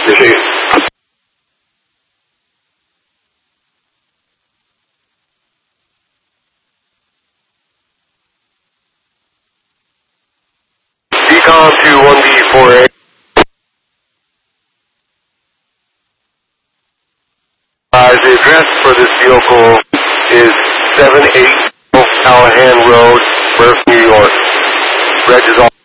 Michigan. Decom to 1B4A. The address for this vehicle is 780 Callahan Road, Murph, New York. Reg is all.